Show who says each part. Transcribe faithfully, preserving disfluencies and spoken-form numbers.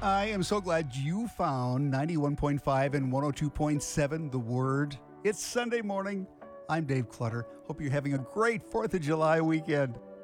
Speaker 1: I am so glad you found ninety-one point five and one oh two point seven, The Word. It's Sunday morning. I'm Dave Clutter. Hope you're having a great fourth of July weekend.